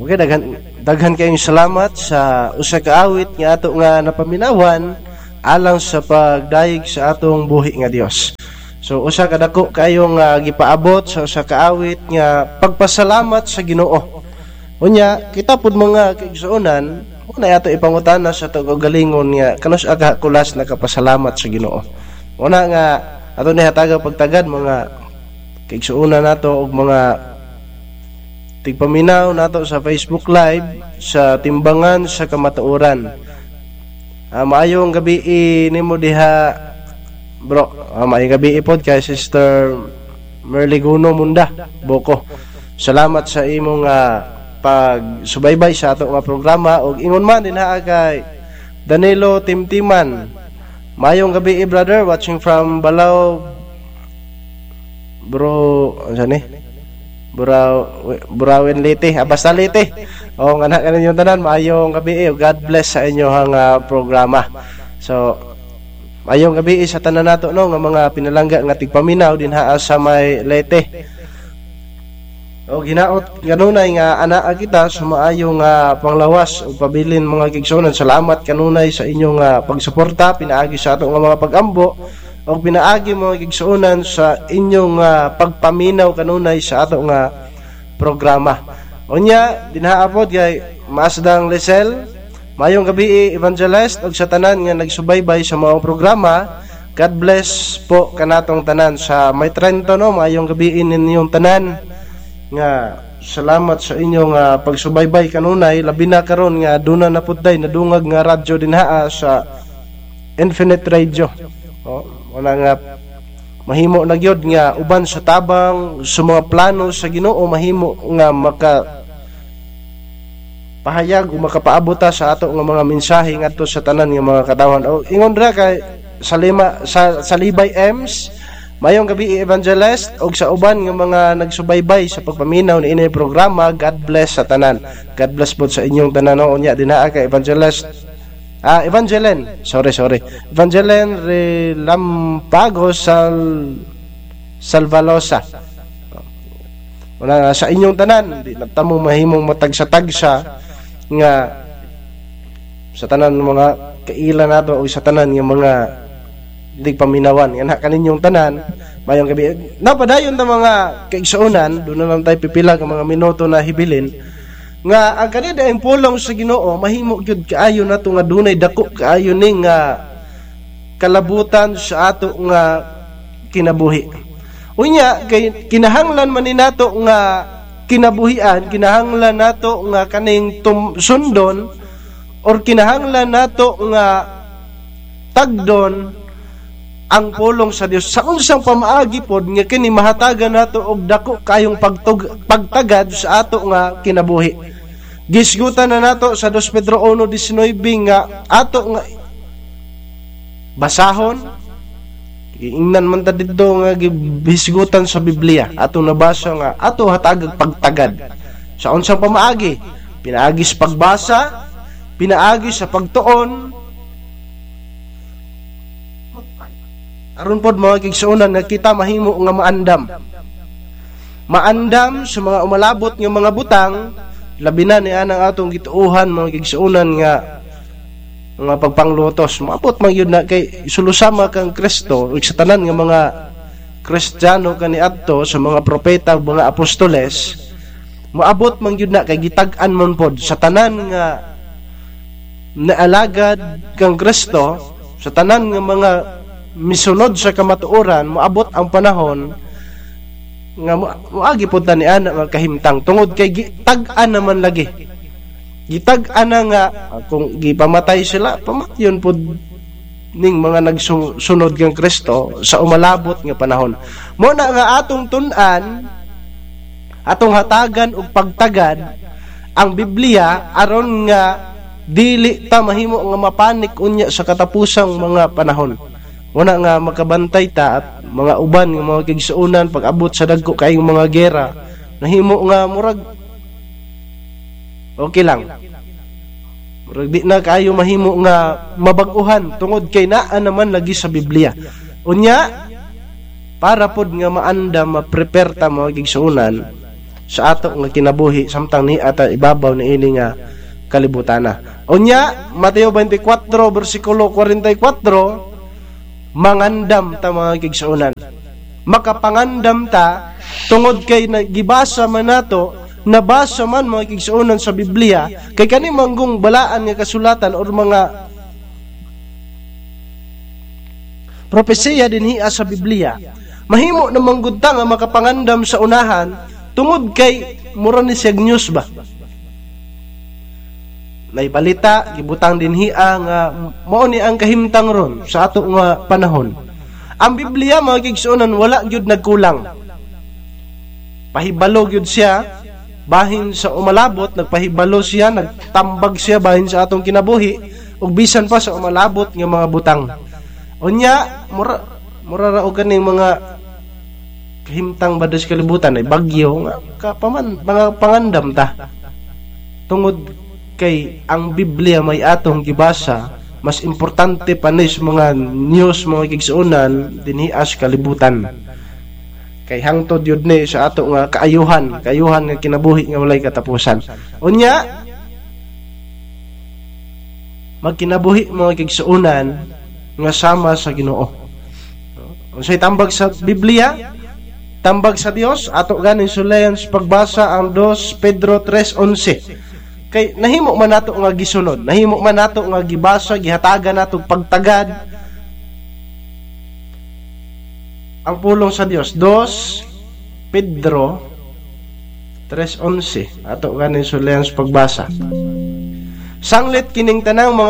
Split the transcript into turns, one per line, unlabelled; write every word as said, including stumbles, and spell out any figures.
Okay, daghan daghan kayong salamat sa usa ka awit nga ato nga napaminawan alang sa pagdayeg sa atong buhi nga Dios. So usa ka dako kayong uh, gipaabot sa usa ka awit nga pagpasalamat sa Ginoo. Unya, kita pud mga kaigsuonan, una ato ipangutana sa ato kagalingon nga kanus aga kulas nakapasalamat sa Ginoo. Una nga ato ni hataga pagtagad mga kaigsuonan nato og mga tigpaminaw nato sa Facebook Live sa Timbangan sa Kamatuoran. Uh, maayong gabi nimo diha bro. Uh, maayong gabi pod kay Sister Merliguno Munda Boko. Salamat sa imong uh, pagsubaybay sa ato nga programa ug ingon man dinha kay Danilo Timtiman. Maayong gabi brother, watching from Balao bro. Ano ni? Buraw Burawin Leyte, ah, basta Leyte. O nga na kanin yung tanan, maayong gabi eh. God bless sa inyo hang uh, programa. So maayong gabi eh, sa tanan nato no nga mga pinalangga nga tigpaminaw din haa sa may Leyte. O ginaot kanunay nga anaa kita sa maayong uh, panglawas o pabilin mga kigsunan. Salamat kanunay sa inyong uh, pagsuporta pinaagi sa ato nga mga pag-ambo o pinaagi mga kigsuunan sa inyong uh, pagpaminaw kanunay sa ato nga programa. Unya, dinahaapod kay Masdang Lisel, mayong gabi evangelist og sa tanan nga nagsubaybay sa mga programa. God bless po kanatong tanan sa May Trento no, mayong gabi ninyong tanan nga salamat sa inyong uh, pagsubaybay kanunay labi na karon nga duna na pud day nadungag nga radyo dinhaa sa Infinite Radio. Oh, wala nga mahimo na gyud nga uban sa tabang sa mga plano sa Ginoo mahimo nga maka pahayag o makapaabot sa ato nga mga mensahe ngadto sa tanan nga mga katawhan. O ingon ra kay sa lima sa Salibay Ems, mayong gabi evangelist og sa uban nga mga nagsubaybay sa pagpaminaw ni ini programa. God bless sa tanan. God bless po sa inyong tanan. Unya dinaa kay evangelist Ah, Evangeline, sorry, sorry. Evangeline Relampago Sal Salvalosa. Wala sa inyong tanan, di natamo mahimong matagsa-tagsa nga sa tanan mga kaila nato o sa tanan nga mga digpaminawan. Yan kaninyong tanan, mayong gabi. Napadayon ta mga kaigsuonan, doon na lang tayo pipila ka mga minuto na hibilin. Nga ang kanida ang pulong sa Ginoo mahimo gyud kaayo nato nga dunay dako kaayo ning nga kalabutan sa ato nga kinabuhi. Unya kay kinahanglan man ni nato nga kinabuhian, kinahanglan nato nga kaning sundon or kinahanglan nato nga tagdon ang pulong sa Dios sa unsang pamaagi pod nga kini mahatagan nato og dako kayong pagtug pagtagad sa ato nga kinabuhi. Gisgutan na nato sa Dos Pedro one nineteen nga ato nga basahon. Ingnan man ta didto nga gisgutan sa Biblia. Ato nabasa nga ato hatagag pagtagad. Sa unsang pamaagi, pinaagi sa pagbasa, pinaagi sa pagtuon. Aron pod mga kigsuonan nga kita mahimo nga maandam. Maandam sa mga umalabot nga mga butang, labi na ni anang atong gituuhan mga kigsuonan nga mga pagpanglutos. Maabot man yun na kay sulusama kang Kristo ug sa tanan nga mga Kristiyano kaniadto sa mga propeta ug mga apostoles. Maabot man yun na kay gitag-an man pod sa tanan nga naalagad kang Kristo, sa tanan nga mga misunod sa kamatuoran, moabot ang panahon nga moagi pud ta ni ana nga kahimtang tungod kay gitag-an naman lagi. Gitag-an na nga kung gipamatay sila, pamatyon pud ning mga nagsunod kang Kristo sa umalabot nga panahon. Mo na nga atong tun-an, atong hatagan og pagtagad ang Biblia aron nga dili ta mahimo nga mapanik unya sa katapusang mga panahon. Una nga makabantay ta at mga uban nga mga kigsuonan pag abot sa dagko kayong mga gera nahimo nga murag okay lang. Murag di na kayo mahimo nga mabag-uhan tungod kay naa naman lagi sa Biblia. Unya para pod nga maanda ma-prepare ta mga kigsuonan, sa ato nga kinabuhi samtang ni ata ibabaw ni ini nga kalibutana. Unya, Mateo twenty-four bersikulo forty-four, mangandam ta mga kigsuonan. Makapangandam ta tungod kay nagibasa man nato, nabasa man mga kigsuonan sa Biblia, kay kani manggong balaan nga kasulatan or mga propesiya dinhi sa Biblia. Mahimo na manggod ta nga makapangandam sa unahan tungod kay mura ni siyag news ba. Naibalita, gibutang dinhi nga mao ni ang kahimtang ron sa ato nga panahon. Ang Biblia mga kigsuonan wala gyud nagkulang. Pahibalo gyud siya bahin sa umalabot, nagpahibalo siya, nagtambag siya bahin sa atong kinabuhi ug bisan pa sa umalabot nga mga butang. Unya mura mura ra og kaning mga kahimtang badas kalibutan ay bagyo nga kapaman mga pangandam ta. Tungod kay ang Biblia may atong gibasa, mas importante pa ni sa mga news mga kigsuonan dinhi as kalibutan. Kay hangtod yun ni sa ato nga kaayuhan, kaayuhan nga kinabuhi nga walay katapusan. Unya, magkinabuhi mga kigsuonan nga sama sa Ginoo. Unsay tambag sa Biblia? Tambag sa Dios, ato ganing sulayan sa pagbasa ang Dos Pedro three eleven. Kay nahimo man nato nga gisunod, nahimo man nato nga gibasa, gihatagan nato pagtagad ang pulong sa Dios. Dos Pedro three eleven, ato ganin sulayan sa pagbasa. Sanglit kining tanang mga